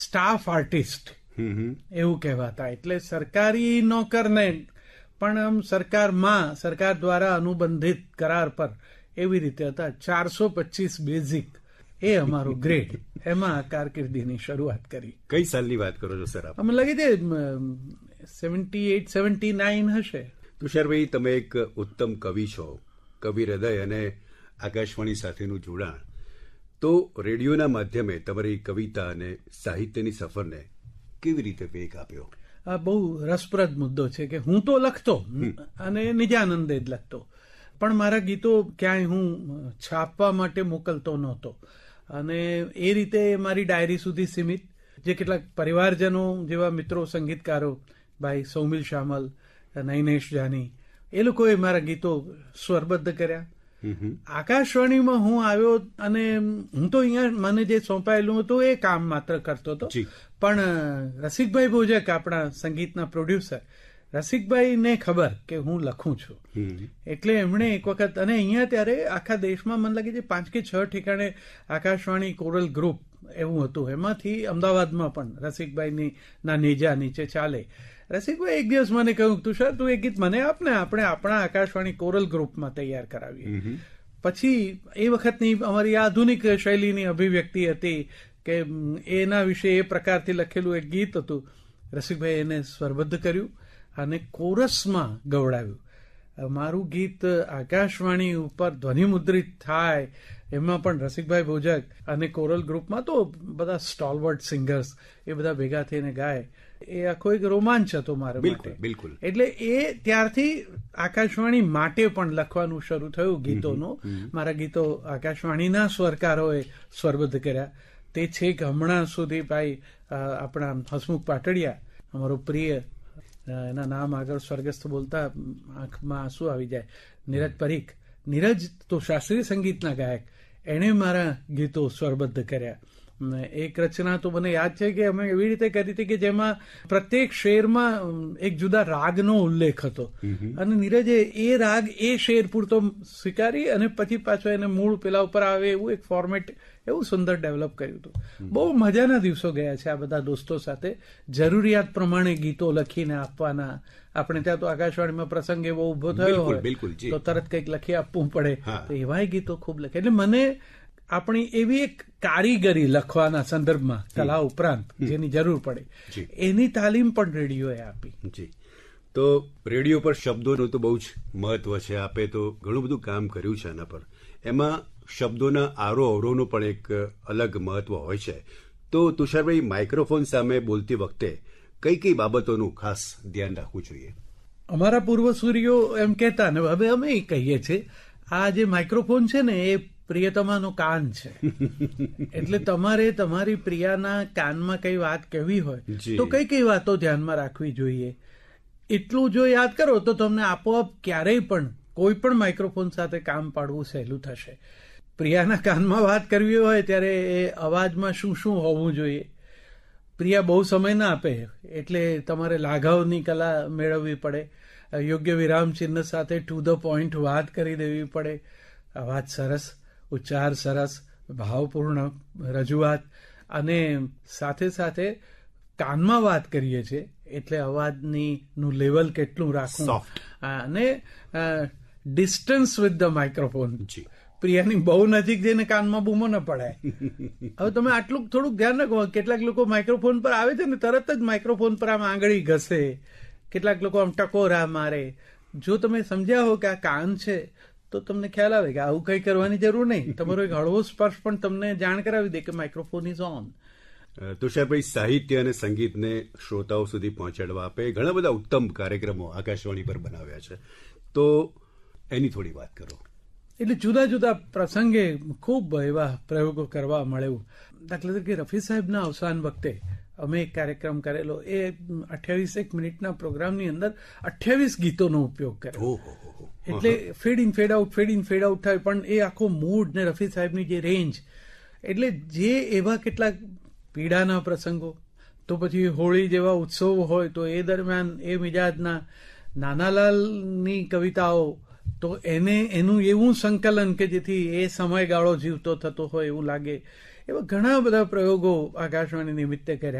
Staff artist એવું કહેવાતા. એટલે સરકારી નોકરને પણ આમ સરકાર દ્વારા અનુબંધિત કરાર પર એવી રીતે હતા. 425 બેઝિક એ અમારો ગ્રેડ. એમાં કારકિર્દીની શરૂઆત કરી. કઈ સાલની વાત કરો છો સર આપ? અમે લાગે છે 78, 79 હશે. તુષારભાઈ, તમે એક ઉત્તમ કવિ છો. કવિ હૃદય અને આકાશવાણી સાથેનું જોડાણ, તો રેડિયોના માધ્યમે તમારી કવિતા અને સાહિત્યની સફરને કેવી રીતે વેગ આપ્યો? આ બહુ રસપ્રદ મુદ્દો છે કે હું તો લખતો અને નિજાનંદે જ લખતો, પણ મારા ગીતો ક્યાંય હું છાપવા માટે મોકલતો નહોતો. અને એ રીતે મારી ડાયરી સુધી સીમિત. જે કેટલાક પરિવારજનો જેવા મિત્રો સંગીતકારો, ભાઈ સૌમિલ શામલ, નૈનેશ જાની, એ લોકોએ મારા ગીતો સ્વરબદ્ધ કર્યા. આકાશવાણીમાં હું આવ્યો અને હું તો અહીંયા મને જે સોંપાયેલું હતું એ કામ માત્ર કરતો હતો. પણ રસિકભાઈ ભોજક, આપણા સંગીતના પ્રોડ્યુસર, રસિકભાઈને ખબર કે હું લખું છું. એટલે એમણે એક વખત, અને અહીંયા ત્યારે આખા દેશમાં મને લાગે છે 5 કે 6 ઠેકાણે આકાશવાણી કોરલ ગ્રુપ એવું હતું. એમાંથી અમદાવાદમાં પણ રસિકભાઈની ના નેજા નીચે ચાલે. રસિકભાઈ એક દિવસ મને કહ્યું, તુષાર તું એક ગીત મને આપ ને, આપણે આપણા આકાશવાણી કોરલ ગ્રુપમાં તૈયાર કરાવીએ. પછી એ વખતની અમારી આધુનિક શૈલીની અભિવ્યક્તિ હતી કે એના વિશે એ પ્રકારથી લખેલું એક ગીત હતું. રસિકભાઈ એને સ્વરબદ્ધ કર્યું અને કોરસમાં ગવડાવ્યું. મારું ગીત આકાશવાણી ઉપર ધ્વનિમુદ્રિત થાય, એમાં પણ રસિકભાઈ ભોજક અને કોરલ ગ્રુપમાં તો બધા સ્ટોલવર્ડ સિંગર્સ એ બધા ભેગા થઈને ગાય. એ આખો એક રોમાંચ હતો મારા માટે. બિલકુલ. એટલે એ ત્યારથી આકાશવાણી માટે પણ લખવાનું શરૂ થયું ગીતોનું. મારા ગીતો આકાશવાણીના સ્વરકારોએ સ્વરબદ્ધ કર્યા. તે છેક હમણાં સુધી ભાઈ આપણા હસમુખ પાટડિયા, અમારો પ્રિય, એના નામ આગળ સ્વર્ગસ્થ બોલતા આંખમાં આંસુ આવી જાય, નીરજ પરીખ. નીરજ તો શાસ્ત્રીય સંગીતના ગાયક, એણે મારા ગીતો સ્વરબદ્ધ કર્યા. એક રચના તો મને યાદ છે કે અમે એવી રીતે કરી હતી કે જેમાં પ્રત્યેક શેરમાં એક જુદા રાગનો ઉલ્લેખ હતો અને નીરજે એ રાગ એ શેર પૂરતો સ્વીકારી અને પછી પાછો એને મૂળ પેલા ઉપર આવે એવું એક ફોર્મેટ એવું સુંદર ડેવલપ કર્યું હતું. બહુ મજાના દિવસો ગયા છે આ બધા દોસ્તો સાથે. જરૂરિયાત પ્રમાણે ગીતો લખીને આપવાના. આપણે ત્યાં તો આકાશવાણીમાં પ્રસંગ એવો ઉભો થયો હોય તો તરત કંઈક લખી આપવું પડે, તો એવાય ગીતો ખૂબ લખે. એટલે મને આપણી એવી એક કારીગરી લખવાના સંદર્ભમાં કલા ઉપરાંત જેની જરૂર પડે એની તાલીમ પણ રેડિયોએ આપી. જી, તો રેડિયો પર શબ્દોનું તો બહુ જ મહત્વ છે. આપે તો ઘણું બધું કામ કર્યું છે એના પર. એમાં શબ્દોના આરો અવરોનું પણ એક અલગ મહત્વ હોય છે. તો તુષારભાઈ, માઇક્રોફોન સામે બોલતી વખતે કઈ કઈ બાબતોનું ખાસ ધ્યાન રાખવું જોઈએ? અમારા પૂર્વસૂરીઓ એમ કહેતા ને હવે અમે કહીએ છીએ, આ જે માઇક્રોફોન છે ને એ પ્રિયતમાનો કાન છે. એટલે તમારે તમારી પ્રિયાના કાનમાં કઈ વાત કહેવી હોય તો કઈ કઈ વાતો ધ્યાનમાં રાખવી જોઈએ, એટલું જો યાદ કરો તો તમને આપોઆપ ક્યારેય પણ કોઈ પણ માઇક્રોફોન સાથે કામ પાડવું સહેલું થશે. પ્રિયાના કાનમાં વાત કરવી હોય ત્યારે એ અવાજમાં શું શું હોવું જોઈએ. પ્રિયા બહુ સમય ના આપે એટલે તમારે લાઘવની કલા મેળવવી પડે. યોગ્ય વિરામ ચિહ્ન સાથે ટુ ધ પોઈન્ટ વાત કરી દેવી પડે. અવાજ સરસ, ઉચ્ચાર સરસ, ભાવપૂર્ણ રજૂઆત, અને સાથે સાથે કાનમાં વાત કરીએ છીએ એટલે અવાજનું લેવલ કેટલું રાખવું, અને ડિસ્ટન્સ વિથ ધ માઇક્રોફોન. પ્રિયાની બહુ નજીક જઈને કાનમાં બૂમો ન પડાય. હવે તમે આટલું થોડુંક ધ્યાન રાખો. કેટલાક લોકો માઇક્રોફોન પર આવે છે ને તરત જ માઇક્રોફોન પર આમ આંગળી ઘસે, કેટલાક લોકો આમ ટકોરા મારે. જો તમે સમજ્યા હો કે આ કાન છે તો તમને ખ્યાલ આવે કે આવું કંઈ કરવાની જરૂર નહીં. તમારો એક હળવો સ્પર્શ પણ તમને જાણ કરાવી દે કે માઇક્રોફોન ઇઝ ઓન. તુષારભાઈ, સાહિત્ય અને સંગીતને શ્રોતાઓ સુધી પહોંચાડવા આપે ઘણા બધા ઉત્તમ કાર્યક્રમો આકાશવાણી પર બનાવ્યા છે, તો એની થોડી વાત કરો. એટલે જુદા જુદા પ્રસંગે ખૂબ એવા પ્રયોગો કરવા મળ્યું. દાખલા તરીકે રફી સાહેબના અવસાન વખતે અમે એક કાર્યક્રમ કરેલો. એ 28 મિનિટના પ્રોગ્રામની અંદર 28 ગીતોનો ઉપયોગ કર્યો. એટલે fed in fed out, fed in fed out થાય, પણ એ આખો મૂડ ને રફી સાહેબની જે રેન્જ, એટલે જે એવા કેટલાક પીડાના પ્રસંગો, તો પછી હોળી જેવા ઉત્સવ હોય તો એ દરમિયાન એ મિજાજના, નાનાલાલની કવિતાઓ, તો એનું એવું સંકલન કે જેથી એ સમયગાળો જીવતો થતો હોય એવું લાગે. એવા ઘણા બધા પ્રયોગો આકાશવાણી નિમિત્તે કર્યા.